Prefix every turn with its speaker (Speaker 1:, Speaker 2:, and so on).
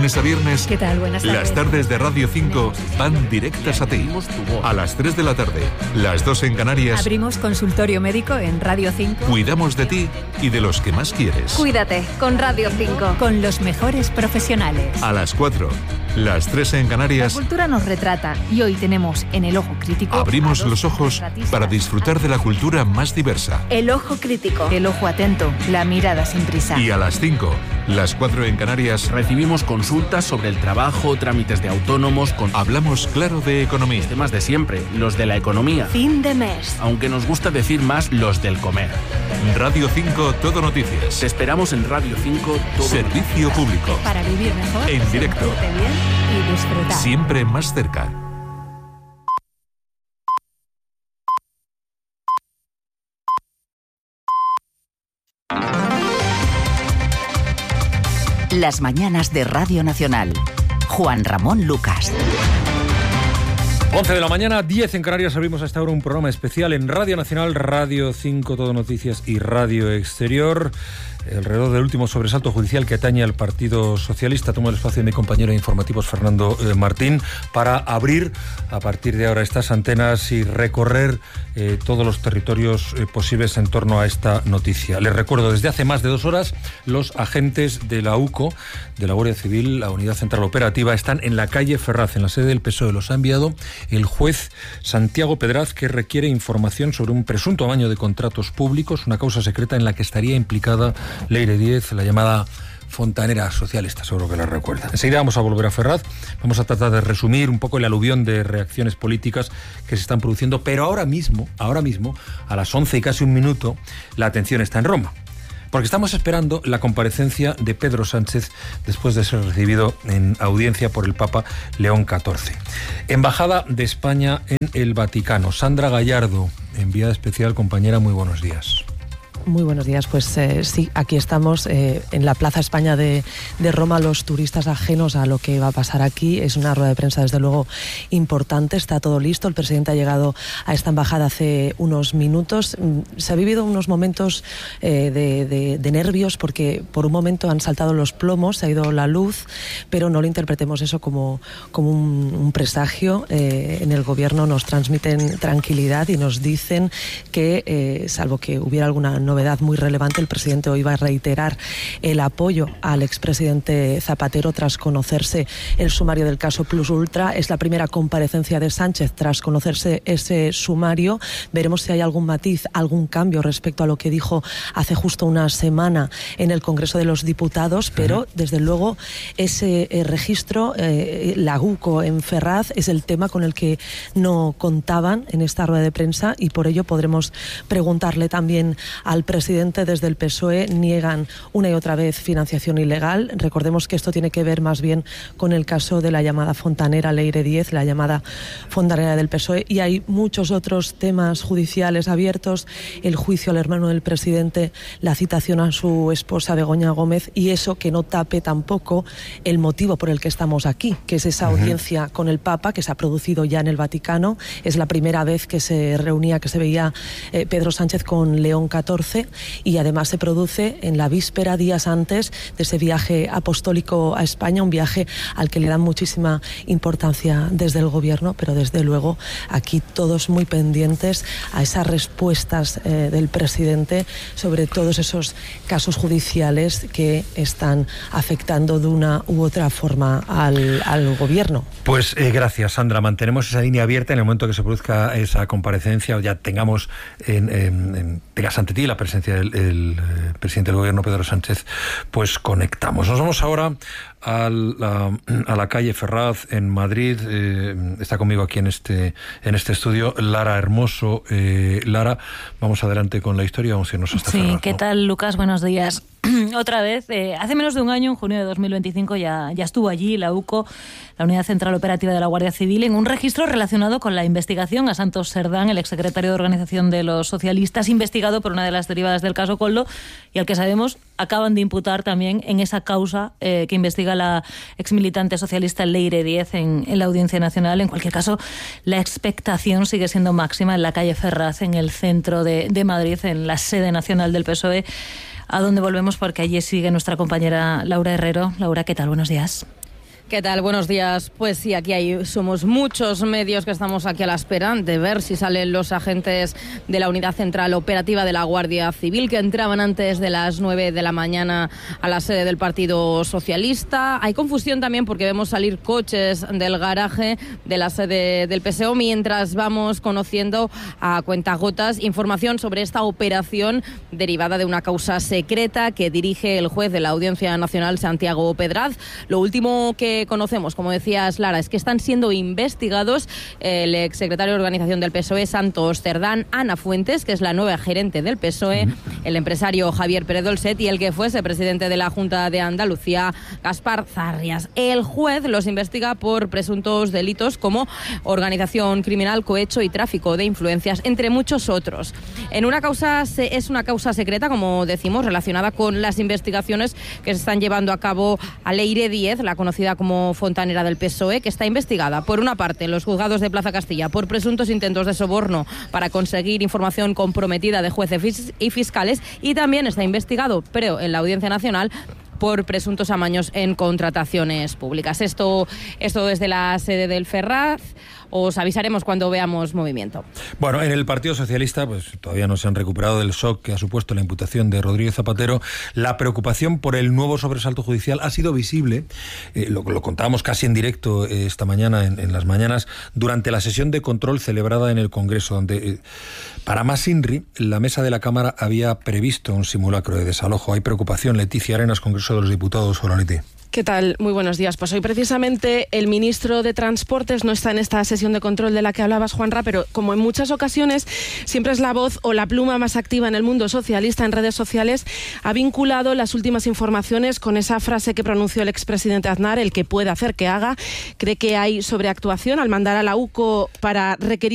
Speaker 1: lunes a viernes,
Speaker 2: ¿Qué tal? Buenas tardes.
Speaker 1: las tardes de Radio 5 van directas a ti. A las 3 de la tarde, las 2 en Canarias.
Speaker 2: Abrimos consultorio médico en Radio 5.
Speaker 1: Cuidamos de ti y de los que más quieres.
Speaker 3: Cuídate con Radio 5.
Speaker 2: Con los mejores profesionales.
Speaker 1: A las 4, las 3 en Canarias.
Speaker 2: La cultura nos retrata y hoy tenemos en El Ojo Crítico...
Speaker 1: Abrimos los ojos para disfrutar de la cultura más diversa.
Speaker 3: El Ojo Crítico.
Speaker 2: El ojo atento, la mirada sin prisa.
Speaker 1: Y a las 5, las 4 en Canarias.
Speaker 4: Recibimos consultas sobre el trabajo, trámites de autónomos,
Speaker 1: Hablamos claro de economía.
Speaker 4: temas de siempre, los de la economía.
Speaker 3: Fin de mes.
Speaker 4: Aunque nos gusta decir más los del comer.
Speaker 1: Radio 5 Todo Noticias.
Speaker 4: Te esperamos en Radio 5 todo.
Speaker 1: Servicio público.
Speaker 2: Para vivir mejor,
Speaker 1: En directo.
Speaker 2: sentirte bien y disfrutar.
Speaker 1: Siempre más cerca.
Speaker 5: Las mañanas de Radio Nacional. Juan Ramón Lucas.
Speaker 6: 11 de la mañana, 10 en Canarias. Abrimos hasta ahora un programa especial en Radio Nacional, Radio 5 Todo Noticias y Radio Exterior. Alrededor del último sobresalto judicial que atañe al Partido Socialista, tomo el espacio de mi compañero de informativos Fernando Martín para abrir a partir de ahora estas antenas y recorrer todos los territorios posibles en torno a esta noticia. Les recuerdo, desde hace más de 2 horas, los agentes de la UCO, de la Guardia Civil, la Unidad Central Operativa, están en la calle Ferraz, en la sede del PSOE. Los ha enviado el juez Santiago Pedraz, que requiere información sobre un presunto amaño de contratos públicos, una causa secreta en la que estaría implicada Leire Díez, la llamada fontanera socialista, seguro que la recuerda. Enseguida vamos a volver a Ferraz, vamos a tratar de resumir un poco el aluvión de reacciones políticas que se están produciendo, pero ahora mismo, a las 11 y casi un minuto, la atención está en Roma. Porque estamos esperando la comparecencia de Pedro Sánchez después de ser recibido en audiencia por el Papa León XIV. Embajada de España en el Vaticano. Sandra Gallardo, enviada especial, compañera, muy buenos días.
Speaker 7: Muy buenos días, pues sí, aquí estamos en la Plaza España de Roma, los turistas ajenos a lo que va a pasar aquí. Es una rueda de prensa desde luego importante, está todo listo, el presidente ha llegado a esta embajada hace unos minutos. Se ha vivido unos momentos de nervios porque por un momento han saltado los plomos, se ha ido la luz, pero no lo interpretemos eso como un presagio. En el gobierno nos transmiten tranquilidad y nos dicen que, salvo que hubiera alguna novedad muy relevante, el presidente hoy va a reiterar el apoyo al expresidente Zapatero tras conocerse el sumario del caso Plus Ultra. Es la primera comparecencia de Sánchez tras conocerse ese sumario. Veremos si hay algún matiz, algún cambio respecto a lo que dijo hace justo una semana en el Congreso de los Diputados, pero desde luego ese registro, la UCO en Ferraz, es el tema con el que no contaban en esta rueda de prensa y por ello podremos preguntarle también al presidente. Desde el PSOE niegan una y otra vez financiación ilegal. Recordemos que esto tiene que ver más bien con el caso de la llamada fontanera Leire Díez, la llamada fontanera del PSOE, y hay muchos otros temas judiciales abiertos, el juicio al hermano del presidente, la citación a su esposa Begoña Gómez, y eso que no tape tampoco el motivo por el que estamos aquí, que es esa audiencia con el Papa que se ha producido ya en el Vaticano. Es la primera vez que se reunía, que se veía Pedro Sánchez con León XIV, y además se produce en la víspera, días antes de ese viaje apostólico a España, un viaje al que le dan muchísima importancia desde el gobierno, pero desde luego aquí todos muy pendientes a esas respuestas del presidente sobre todos esos casos judiciales que están afectando de una u otra forma al gobierno.
Speaker 6: Pues gracias, Sandra. Mantenemos esa línea abierta en el momento que se produzca esa comparecencia, o ya tengas ante ti la presencia del presidente del gobierno, Pedro Sánchez, pues conectamos. Nos vamos ahora a la calle Ferraz en Madrid. Está conmigo aquí en este estudio Lara Hermoso. Lara, vamos adelante con la historia, vamos a irnos hasta Ferraz.
Speaker 8: Sí, ¿qué tal, Lucas? Buenos días. Otra vez, hace menos de un año, en junio de 2025, ya estuvo allí la UCO, la Unidad Central Operativa de la Guardia Civil, en un registro relacionado con la investigación a Santos Serdán, el exsecretario de Organización de los Socialistas, investigado por una de las derivadas del caso Koldo, y al que sabemos acaban de imputar también en esa causa que investiga la exmilitante socialista Leire Díez en la Audiencia Nacional. En cualquier caso, la expectación sigue siendo máxima en la calle Ferraz, en el centro de Madrid, en la sede nacional del PSOE, a donde volvemos porque allí sigue nuestra compañera Laura Herrero. Laura, ¿qué tal? Buenos días.
Speaker 9: ¿Qué tal? Buenos días. Pues sí, somos muchos medios que estamos aquí a la espera de ver si salen los agentes de la Unidad Central Operativa de la Guardia Civil, que entraban antes de las 9 de la mañana a la sede del Partido Socialista. Hay confusión también porque vemos salir coches del garaje de la sede del PSOE mientras vamos conociendo a cuentagotas información sobre esta operación derivada de una causa secreta que dirige el juez de la Audiencia Nacional, Santiago Pedraz. Lo último que conocemos, como decías, Lara, es que están siendo investigados el exsecretario de Organización del PSOE, Santos Cerdán, Ana Fuentes, que es la nueva gerente del PSOE, el empresario Javier Pérez Dolcet y el que fuese presidente de la Junta de Andalucía, Gaspar Zarrias. El juez los investiga por presuntos delitos como organización criminal, cohecho y tráfico de influencias, entre muchos otros. Es una causa secreta, como decimos, relacionada con las investigaciones que se están llevando a cabo a Leire Díez, la conocida como fontanera del PSOE, que está investigada, por una parte, en los juzgados de Plaza Castilla por presuntos intentos de soborno para conseguir información comprometida de jueces y fiscales, y también está investigado, pero en la Audiencia Nacional, por presuntos amaños en contrataciones públicas. Esto desde la sede del Ferraz. Os avisaremos cuando veamos movimiento.
Speaker 6: Bueno, en el Partido Socialista pues todavía no se han recuperado del shock que ha supuesto la imputación de Rodríguez Zapatero. La preocupación por el nuevo sobresalto judicial ha sido visible, lo contábamos casi en directo esta mañana, en las mañanas, durante la sesión de control celebrada en el Congreso, donde, para más INRI, la mesa de la Cámara había previsto un simulacro de desalojo. Hay preocupación. Leticia Arenas, Congreso de los Diputados. Hola, Leti.
Speaker 10: ¿Qué tal? Muy buenos días. Pues hoy precisamente el ministro de Transportes no está en esta sesión de control de la que hablabas, Juanra, pero como en muchas ocasiones siempre es la voz o la pluma más activa en el mundo socialista en redes sociales, ha vinculado las últimas informaciones con esa frase que pronunció el expresidente Aznar, el que puede hacer que haga. Cree que hay sobreactuación al mandar a la UCO para requerir